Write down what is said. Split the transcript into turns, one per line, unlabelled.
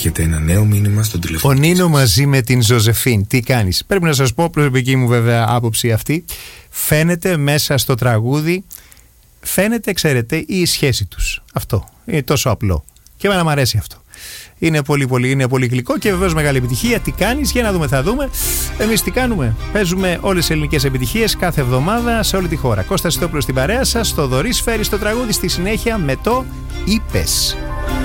Έχετε ένα νέο μήνυμα στον τηλεφωνικό.
Ο Νίνο μαζί με την Ζωζεφίν. Τι κάνεις? Πρέπει να σας πω, προσωπική μου βέβαια άποψη αυτή. Φαίνεται μέσα στο τραγούδι, φαίνεται, ξέρετε, η σχέση τους. Αυτό είναι τόσο απλό. Και εμένα μου αρέσει αυτό. Είναι πολύ γλυκό και βεβαίως μεγάλη επιτυχία. Τι κάνεις? Για να δούμε, θα δούμε. Εμείς τι κάνουμε? Παίζουμε όλες τις ελληνικές επιτυχίες κάθε εβδομάδα σε όλη τη χώρα. Κώστας Στόπουλος στην παρέα σας. Θοδωρής φέρει στο τραγούδι στη συνέχεια με το «Είπες».